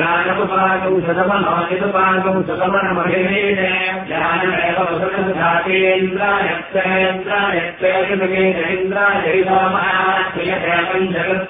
ज्ञानमुपागौ शतमनोनिरुपागौ शतमनमहिमेन ज्ञानमेव वसुधातेन्द्रायत्रेन्द्रायत्रेन्द्रायैरामः प्रियदेवं जगत्